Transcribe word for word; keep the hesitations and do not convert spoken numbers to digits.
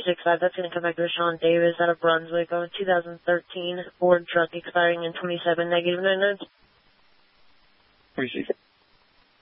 six five, that's going to come back to Sean Davis out of Brunswick on a two thousand thirteen Ford truck expiring in twenty-seven, negative nine nine. Receive.